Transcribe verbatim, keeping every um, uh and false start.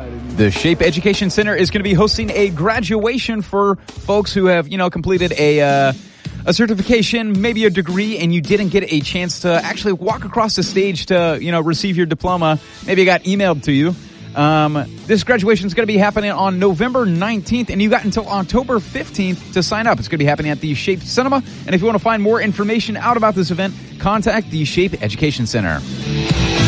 The Shape Education Center is going to be hosting a graduation for folks who have, you know, completed a uh, a certification, maybe a degree, and you didn't get a chance to actually walk across the stage to, you know, receive your diploma. Maybe it got emailed to you. Um, this graduation is going to be happening on November nineteenth, and you got until October fifteenth to sign up. It's going to be happening at the Shape Cinema, and if you want to find more information out about this event, contact the Shape Education Center.